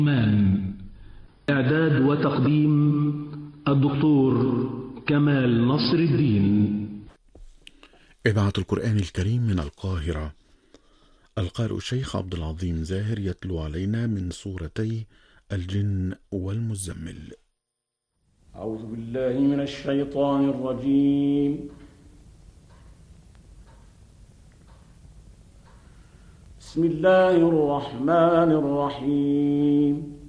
مان. إعداد وتقديم الدكتور كمال نصر الدين. إذاعة القرآن الكريم من القاهرة. القارئ الشيخ عبد العظيم زاهر يتلو علينا من سورتي الجن والمزمل. أعوذ بالله من الشيطان الرجيم. بسم الله الرحمن الرحيم.